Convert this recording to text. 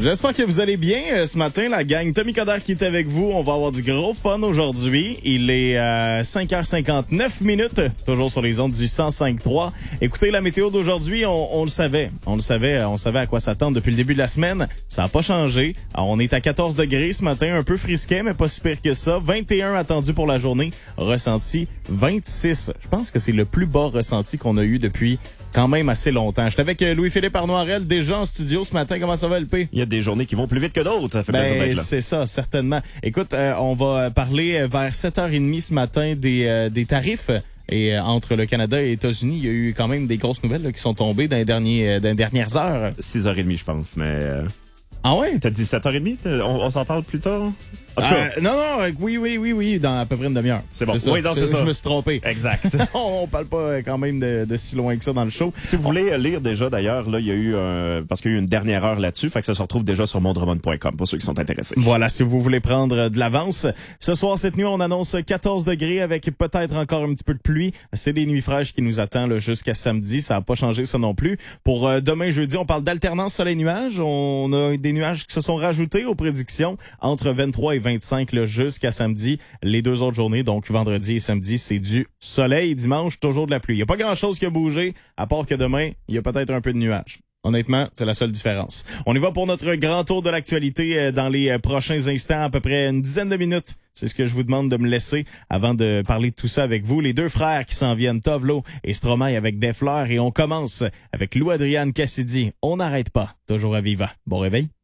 J'espère que vous allez bien ce matin, la gang. Tommy Coderre qui est avec vous. On va avoir du gros fun aujourd'hui. Il est 5h59, toujours sur les ondes du 105.3. Écoutez, la météo d'aujourd'hui, on le savait. On savait à quoi s'attendre depuis le début de la semaine. Ça n'a pas changé. Alors, on est à 14 degrés ce matin, un peu frisquet, mais pas si pire que ça. 21 attendu pour la journée, ressenti 26. Je pense que c'est le plus bas ressenti qu'on a eu depuis quand même assez longtemps. J'étais avec Louis-Philippe Arnoirel déjà en studio ce matin. Comment ça va, LP? Il y a des journées qui vont plus vite que d'autres. Ça fait plaisir d'être là. C'est ça, certainement. Écoute, on va parler vers 7h30 ce matin des tarifs. Et entre le Canada et les États-Unis, il y a eu quand même des grosses nouvelles là, qui sont tombées dans les dernières heures. 6h30, je pense, mais... Ah ouais? T'as dit 7h30? On s'en parle plus tard? En tout cas, non, oui, dans à peu près une demi-heure. C'est bon. Oui, c'est ça. Je me suis trompé. Exact. On parle pas quand même de si loin que ça dans le show. Si vous voulez lire déjà, d'ailleurs, là, il y a eu parce qu'il y a eu une dernière heure là-dessus, fait que ça se retrouve déjà sur mondremont.com pour ceux qui sont intéressés. Voilà, si vous voulez prendre de l'avance. Ce soir, cette nuit, on annonce 14 degrés avec peut-être encore un petit peu de pluie. C'est des nuits fraîches qui nous attendent là, jusqu'à samedi. Ça n'a pas changé ça non plus. Pour demain, jeudi, on parle d'alternance soleil-nuage. On a des nuages qui se sont rajoutés aux prédictions entre 23 et 25 là, jusqu'à samedi. Les deux autres journées, donc vendredi et samedi, c'est du soleil. Dimanche, toujours de la pluie. Il n'y a pas grand-chose qui a bougé, à part que demain, il y a peut-être un peu de nuages. Honnêtement, c'est la seule différence. On y va pour notre grand tour de l'actualité dans les prochains instants, à peu près une dizaine de minutes. C'est ce que je vous demande de me laisser avant de parler de tout ça avec vous. Les deux frères qui s'en viennent, Tovlo et Stromae avec des fleurs. Et on commence avec Lou Adrian Cassidy. On n'arrête pas, toujours à Viva. Bon réveil.